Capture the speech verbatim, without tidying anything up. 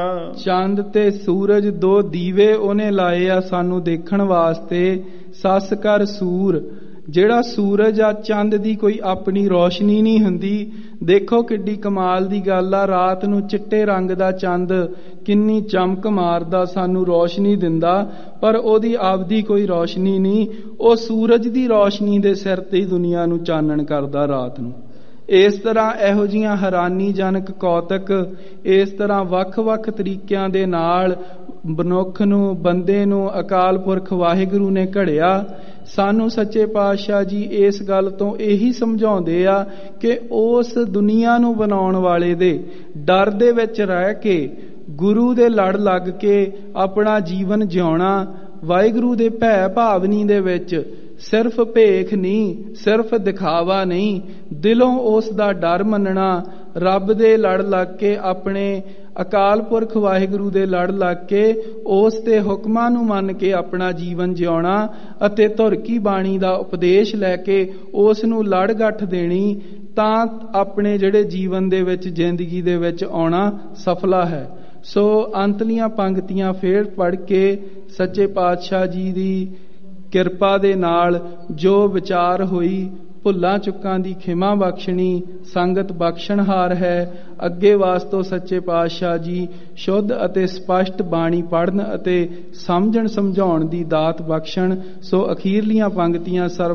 ਚੰਦ ਤੇ ਸੂਰਜ ਦੋ ਦੀਵੇ ਉਹਨੇ ਲਾਏ ਆ ਸਾਨੂੰ ਦੇਖਣ ਵਾਸਤੇ। ਸੱਸ ਕਰ ਸੂਰ, ਜਿਹੜਾ ਸੂਰਜ ਆ ਚੰਦ ਦੀ ਕੋਈ ਆਪਣੀ ਰੋਸ਼ਨੀ ਨਹੀਂ ਹੁੰਦੀ। ਦੇਖੋ ਕਿੱਡੀ ਕਮਾਲ ਦੀ ਗੱਲ ਆ, ਰਾਤ ਨੂੰ ਚਿੱਟੇ ਰੰਗ ਦਾ ਚੰਦ ਕਿੰਨੀ ਚਮਕ ਮਾਰਦਾ, ਸਾਨੂੰ ਰੋਸ਼ਨੀ ਦਿੰਦਾ, ਪਰ ਉਹਦੀ ਆਪਦੀ ਕੋਈ ਰੋਸ਼ਨੀ ਨਹੀਂ। ਉਹ ਸੂਰਜ ਦੀ ਰੋਸ਼ਨੀ ਦੇ ਸਿਰ ਤੇ ਹੀ ਦੁਨੀਆ ਨੂੰ ਚਾਨਣ ਕਰਦਾ ਰਾਤ ਨੂੰ। ਇਸ ਤਰ੍ਹਾਂ ਇਹੋ ਜਿਹੀਆਂ ਹੈਰਾਨੀਜਨਕ ਕੌਤਕ, ਇਸ ਤਰ੍ਹਾਂ ਵੱਖ-ਵੱਖ ਤਰੀਕਿਆਂ ਦੇ ਨਾਲ ਮਨੁੱਖ ਨੂੰ, ਬੰਦੇ ਨੂੰ ਅਕਾਲ ਪੁਰਖ ਵਾਹਿਗੁਰੂ ਨੇ ਘੜਿਆ। ਸਾਨੂੰ ਸੱਚੇ ਪਾਤਸ਼ਾਹ ਜੀ ਇਸ ਗੱਲ ਤੋਂ ਇਹੀ ਸਮਝਾਉਂਦੇ ਆ ਕਿ ਉਸ ਦੁਨੀਆ ਨੂੰ ਬਣਾਉਣ ਵਾਲੇ ਦੇ ਡਰ ਦੇ ਵਿੱਚ ਰਹਿ ਕੇ, ਗੁਰੂ ਦੇ ਲੜ ਲੱਗ ਕੇ ਆਪਣਾ ਜੀਵਨ ਜਿਉਣਾ, ਵਾਹਿਗੁਰੂ ਦੇ ਭੈ ਭਾਵਨੀ ਦੇ ਵਿੱਚ ਸਿਰਫ ਭੇਖ ਨਹੀਂ, ਸਿਰਫ ਦਿਖਾਵਾ ਨਹੀਂ, ਦਿਲੋਂ ਉਸ ਦਾ ਡਰ ਮੰਨਣਾ, ਰੱਬ ਦੇ ਲੜ ਲੱਗ ਕੇ, ਆਪਣੇ ਅਕਾਲ ਪੁਰਖ ਵਾਹਿਗੁਰੂ ਦੇ ਲੜ ਲੱਗ ਕੇ ਉਸ ਦੇ ਹੁਕਮਾਂ ਨੂੰ ਮੰਨ ਕੇ ਆਪਣਾ ਜੀਵਨ ਜਿਉਣਾ ਅਤੇ ਧੁਰ ਕੀ ਬਾਣੀ ਦਾ ਉਪਦੇਸ਼ ਲੈ ਕੇ ਉਸ ਨੂੰ ਲੜ ਗੱਠ ਦੇਣੀ, ਤਾਂ ਆਪਣੇ ਜਿਹੜੇ ਜੀਵਨ ਦੇ ਵਿੱਚ, ਜ਼ਿੰਦਗੀ ਦੇ ਵਿੱਚ ਆਉਣਾ ਸਫਲਾ ਹੈ। ਸੋ ਅੰਤਲੀਆਂ ਪੰਕਤੀਆਂ ਫੇਰ ਪੜ੍ਹ ਕੇ ਸੱਚੇ ਪਾਤਸ਼ਾਹ ਜੀ ਦੀ ਕਿਰਪਾ ਦੇ ਨਾਲ ਜੋ ਵਿਚਾਰ ਹੋਈ, ਭੁੱਲਾਂ ਚੁੱਕਾਂ ਦੀ ਖਿਮਾ ਬਖਸ਼ਣੀ, ਸੰਗਤ ਬਖਸ਼ਣਹਾਰ ਹੈ। ਅੱਗੇ ਵਾਸਤੋਂ ਸੱਚੇ ਪਾਤਸ਼ਾਹ ਜੀ ਸ਼ੁੱਧ ਅਤੇ ਸਪਸ਼ਟ ਬਾਣੀ ਪੜ੍ਹਨ ਅਤੇ ਸਮਝਣ ਸਮਝਾਉਣ ਦੀ ਦਾਤ ਬਖਸ਼ਣ। ਸੋ ਅਖੀਰਲੀਆਂ ਪੰਕਤੀਆਂ ਸਰਬ